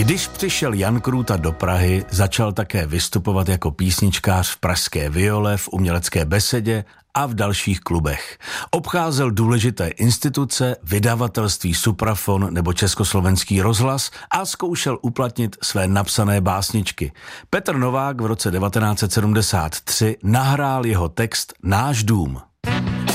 Když přišel Jan Krůta do Prahy, začal také vystupovat jako písničkář v Pražské Viole, v Umělecké besedě a v dalších klubech. Obcházel důležité instituce, vydavatelství Suprafon nebo Československý rozhlas a zkoušel uplatnit své napsané básničky. Petr Novák v roce 1973 nahrál jeho text Náš dům.